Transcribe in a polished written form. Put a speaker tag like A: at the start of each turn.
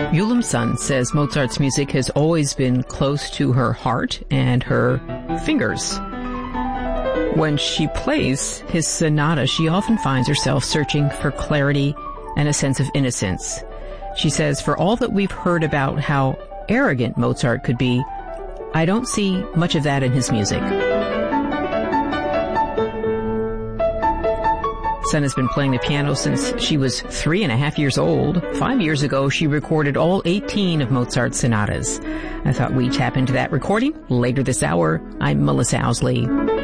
A: Yulum Sun says Mozart's music has always been close to her heart and her fingers. When she plays his sonata, she often finds herself searching for clarity and a sense of innocence. She says, for all that we've heard about how arrogant Mozart could be, I don't see much of that in his music. Sun has been playing the piano since she was 3.5 years old. 5 years ago, she recorded all 18 of Mozart's sonatas. I thought we'd tap into that recording later this hour. I'm Melissa Owsley.